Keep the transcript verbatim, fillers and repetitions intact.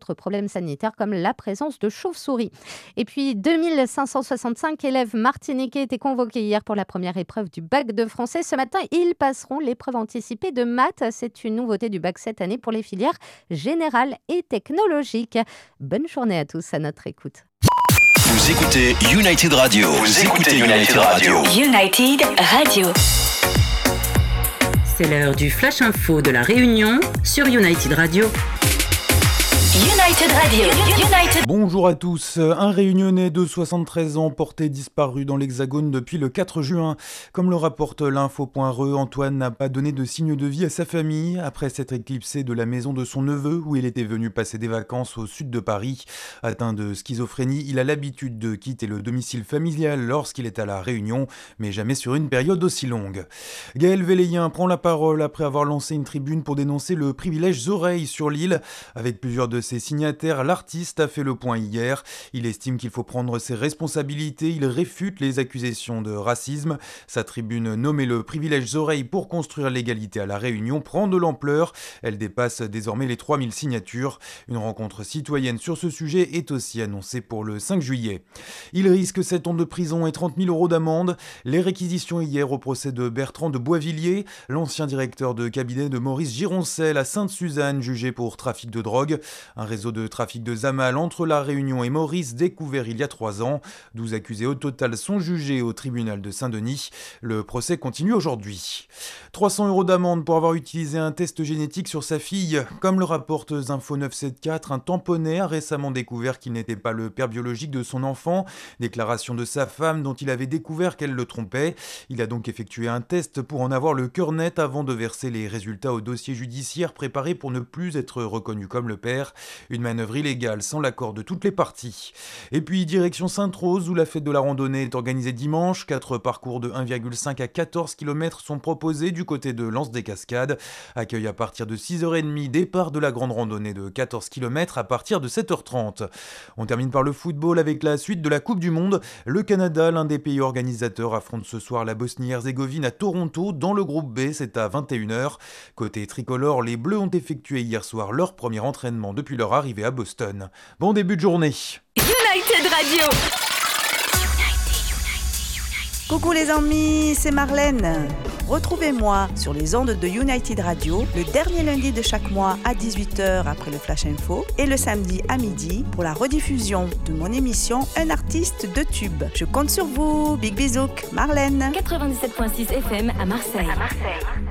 d'autres problèmes sanitaires comme la présence de chauves-souris. Et puis deux mille cinq cent soixante-cinq élèves martiniquais étaient convoqués hier pour la première épreuve du bac de français. Ce matin, ils passeront l'épreuve anticipée de maths. C'est une nouveauté du bac cette année pour les filières générales et technologiques. Bonne journée à tous à notre écoute. Vous écoutez United Radio. Vous écoutez United Radio. United Radio. C'est l'heure du Flash Info de la Réunion sur United Radio. United Radio. United. Bonjour à tous. Un Réunionnais de soixante-treize ans porté disparu dans l'Hexagone depuis le quatre juin. Comme le rapporte l'info point r e, Antoine n'a pas donné de signe de vie à sa famille après s'être éclipsé de la maison de son neveu où il était venu passer des vacances au sud de Paris. Atteint de schizophrénie, il a l'habitude de quitter le domicile familial lorsqu'il est à la Réunion, mais jamais sur une période aussi longue. Gaël Véléien prend la parole après avoir lancé une tribune pour dénoncer le privilège oreilles sur l'île. Avec plusieurs de ses signataires, l'artiste a fait le point hier. Il estime qu'il faut prendre ses responsabilités. Il réfute les accusations de racisme. Sa tribune nommée le privilège oreilles pour construire l'égalité à la Réunion prend de l'ampleur. Elle dépasse désormais les trois mille signatures. Une rencontre citoyenne sur ce sujet est aussi annoncée pour le cinq juillet. Il risque sept ans de prison et trente mille euros d'amende. Les réquisitions hier au procès de Bertrand de Boisvilliers, l'ancien directeur de cabinet de Maurice Gironcel à Sainte-Suzanne, jugé pour trafic de drogue. Un réseau de trafic de Zamal entre La Réunion et Maurice découvert il y a trois ans. douze accusés au total sont jugés au tribunal de Saint-Denis. Le procès continue aujourd'hui. trois cents euros d'amende pour avoir utilisé un test génétique sur sa fille. Comme le rapporte Zinfo neuf cent soixante-quatorze, un tamponnet a récemment découvert qu'il n'était pas le père biologique de son enfant. Déclaration de sa femme dont il avait découvert qu'elle le trompait. Il a donc effectué un test pour en avoir le cœur net avant de verser les résultats au dossier judiciaire préparé pour ne plus être reconnu comme le père. Une manœuvre illégale sans l'accord de toutes les parties. Et puis direction Sainte-Rose où la fête de la randonnée est organisée dimanche. Quatre parcours de un virgule cinq à quatorze kilomètres sont proposés du côté de L'Anse-des-Cascades. Accueil à partir de six heures trente, départ de la grande randonnée de quatorze kilomètres à partir de sept heures trente. On termine par le football avec la suite de la Coupe du Monde. Le Canada, l'un des pays organisateurs, affronte ce soir la Bosnie-Herzégovine à Toronto dans le groupe B, c'est à vingt et une heures. Côté tricolore, les Bleus ont effectué hier soir leur premier entraînement depuis leur arrivée à Boston. Bon début de journée. United Radio. Coucou les amis, c'est Marlène. Retrouvez-moi sur les ondes de United Radio le dernier lundi de chaque mois à dix-huit heures après le Flash Info et le samedi à midi pour la rediffusion de mon émission Un artiste de tube. Je compte sur vous. Big bisous, Marlène. quatre-vingt-dix-sept virgule six F M à Marseille. À Marseille.